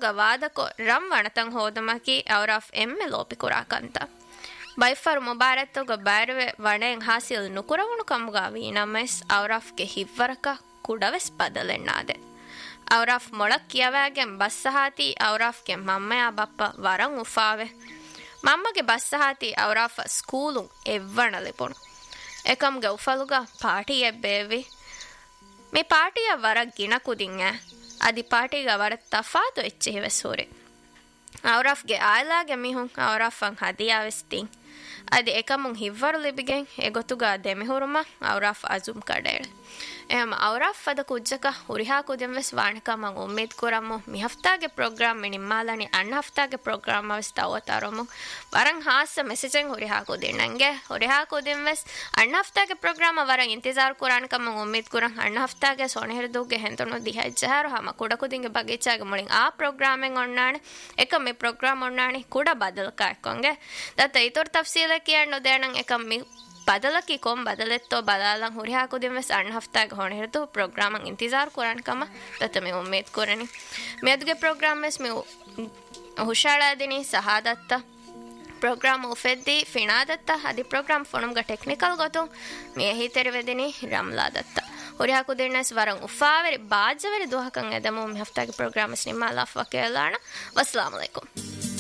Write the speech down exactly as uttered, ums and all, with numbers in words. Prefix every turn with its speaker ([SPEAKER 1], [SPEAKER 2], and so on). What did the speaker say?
[SPEAKER 1] ಗವಾದಕೊ ರಂ ವಣತಂ ಹೋದಮಕಿ ಔರಾಫ್ ಎಮ್ಮೆ ಲೋಪಿ ಕುರಾಕಂತ ಬೈಫರ್ ಮುಬಾರತ್ತುಗ ಬೈರವೆ ವಣೆಂ ಹಾಸಿಲ್ ನುಕುರವಣು ಕಮುಗ ವೀನಮೆಸ್ ಔರಾಫ್ಗೆ ಹಿವ್ವರಕ ಕುಡವೆಸ್ ಬದಲೆಣ್ಣಾದೆ ಔರಾಫ್ ಮೊಳಕ್ ಕಿಯವಾಗೆಂ ಬಸ್ಸಹಾತಿ ಔರಾಫ್ಗೆ ಮಮ್ಮೆಯ ಬಪ್ಪ ವರಂ ಉಫಾವೆ ಮಮ್ಮಗೆ ಬಸ್ಸಹಾತಿ ಔರಾಫ ಸ್ಕೂಲು ಎವ್ವಣ ಲಿಪುಣು ಎಕಮ್ಗೆ ಉಫಲುಗ ಪಾಟಿಯೆ ಬೇವಿ ಮೇ ಪಾಟಿಯ ವರ ಗಿಣ ಕುದಿಂಗೆ ಅದಿ ಪಾಟಿಗ ವರ ತಫಾತು ಎಚ್ಚಿ ಹಿವೆಸೂರಿ ಔರಾಫ್ಗೆ ಆಯ್ಲಾಗೆ ಮಿಹುಂ ಔರಾಫಂ ಹದಿಯಾವೆಸ್ತಿಂ ಅದಿ ಎಕಮುಂ ಹಿವ್ವರು ಲಿಬಿಗೆಂ ಎಗೊತುಗ ದೆಮಿಹುರುಮ ಔರಾಫ್ ಅಜುಮ್ ಕಡೇಳೆ එහෙම ಔರಾಫ್ ಫದ ಕುಜ್ಜಕ ಹುರಿಹಾ ಕುದೆಂ ವೆಸ್ ವಾಣಕ ಮಂ ಉಮ್ಮೀದ್ ಕುರಮ್ಮು ಮಿ ಹಫ್ತಾಗೆ ಪ್ರೋಗ್ರಾಮ್ ಮಿನಿಮಾಲನಿ ಅಣ್ಣ ಹಫ್ತಾಗೆ ಪ್ರೋಗ್ರಾಮ್ ಅವಸ್ ತವತಾರಮು ವರಂ ಹಾಸ ಮೆಸೇಜೆಂ ಹುರಿಹಾ ಕುದೆಂ ನಂಗೆ ಹುರಿಹಾ ಕುದೆಂ ವೆಸ್ ಅಣ್ಣ ಹಫ್ತಾಗೆ ಪ್ರೋಗ್ರಾಮ್ ವರಂ ಇಂತಿಜಾರ್ ಕುರಾಣಕ ಮಂ ಉಮ್ಮೀದ್ ಕುರಂ ಅಣ್ಣ ಹಫ್ತಾಗೆ ಸೋಣೆಹರದುಗೆ ಹೆಂತನು ದಿಹಜ್ಜಾರು ಹಮ ಕುಡ ಕುದಿಂಗೆ ಬಗೀಚಾಗೆ ಮುಳಿಂ ಆ ಪ್ರೋಗ್ರಾಮೆಂ ಒಣ್ಣಾಣೆ ಎಕ ಮಿ ಪ್ರೋಗ್ರಾಮ್ ಒಣ್ಣಾಣೆ ಕುಡ ಬದಲ್ ಕಾಯ್ಕೊಂಗೆ ದತ್ತ ಇತೋರ್ ತಫ್ಸೀಲ ಕಿಯಣ್ಣು ದೇಣಂ ಎಕ ಮಿ ಬದಲಕಿ ಕೊಂ ಬದಲೆತ್ತೋ ಬದಾಲಂ ಹುರಿ ಹಾಕುದಿಂ ವೆಸ್ ಅಣ್ಣ ಹಫ್ತಾಗ ಹೊಣೆ ಹಿಡಿದು ಪ್ರೋಗ್ರಾಮಂ ಇಂತಿಜಾರ್ ಕುರಾನ್ ಕಮ ದತ್ತ ಮೆ ಉಮ್ಮೀದ್ ಕುರನಿ ಮೇದ್ಗೆ ಪ್ರೋಗ್ರಾಮ್ ವೆಸ್ ಮೆ ಹುಷಾಳಾದಿನಿ ಸಹಾದತ್ತ ಪ್ರೋಗ್ರಾಮ್ ಉಫೆದ್ದಿ ಫಿಣಾದತ್ತ ಅದಿ ಪ್ರೋಗ್ರಾಮ್ ಫೋಣಂಗ ಟೆಕ್ನಿಕಲ್ ಗೊತ್ತು ಮೆ ಹಿತೆರಿವೆದಿನಿ ರಮ್ಲಾದತ್ತ ಹುರಿ ಹಾಕುದಿಣ್ಣಸ್ ವರಂ ಉಫಾವೆರಿ ಬಾಜವೆರಿ ದುಹಕಂ ಎದಮು ಮೆ ಹಫ್ತಾಗ ಪ್ರೋಗ್ರಾಮ್ ವೆಸ್ ನಿಮ್ಮಾ ಅಲ್ಲಾಹ್ ವಕೇಲಾಣ ವಸ್ಸಲಾಮು ಅಲೈಕುಂ